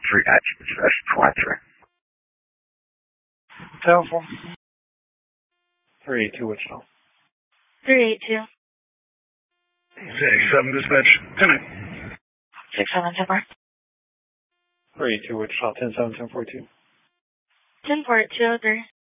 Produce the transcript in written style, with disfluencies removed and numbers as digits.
Telephone. 382 Wichita. 382. 6-7 dispatch. 6-7, 10-4. 382 Wichita, 10-7, 10-42. 10-4, 203.